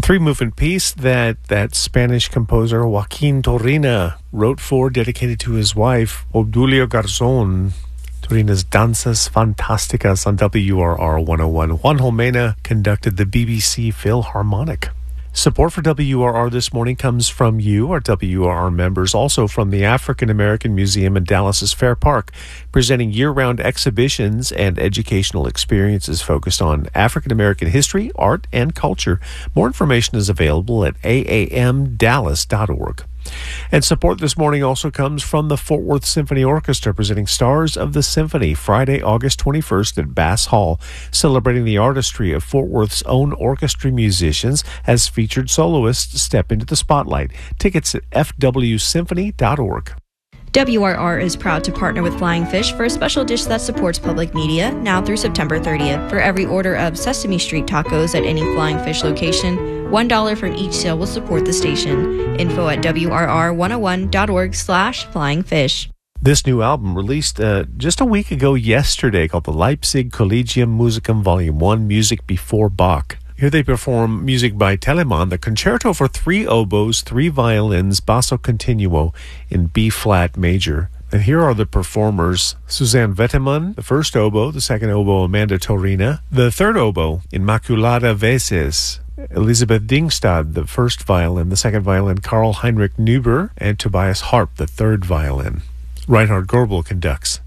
Three-movement piece that Spanish composer Joaquín Turina wrote for, dedicated to his wife, Obdulio Garzón. Turina's Danzas Fantásticas on WRR 101. Juan Jomena conducted the BBC Philharmonic. Support for WRR this morning comes from you, our WRR members, also from the African American Museum in Dallas's Fair Park, presenting year-round exhibitions and educational experiences focused on African American history, art, and culture. More information is available at aamdallas.org. And support this morning also comes from the Fort Worth Symphony Orchestra, presenting Stars of the Symphony Friday, August 21st at Bass Hall, celebrating the artistry of Fort Worth's own orchestra musicians as featured soloists step into the spotlight. Tickets at fwsymphony.org. WRR is proud to partner with Flying Fish for a special dish that supports public media now through September 30th. For every order of Sesame Street tacos at any Flying Fish location, $1 from each sale will support the station. Info at WRR101.org/flyingfish. This new album, released just a week ago yesterday, called the Leipzig Collegium Musicum Volume 1, Music Before Bach. Here they perform music by Telemann, the Concerto for 3 oboes, 3 violins, basso continuo in B-flat major. And here are the performers: Suzanne Vettemann, the first oboe; the second oboe, Amanda Torina; the third oboe, Immaculada Veses; Elisabeth Dingstad, the first violin; the second violin, Karl Heinrich Neuber; and Tobias Harp, the third violin. Reinhard Gorbel conducts.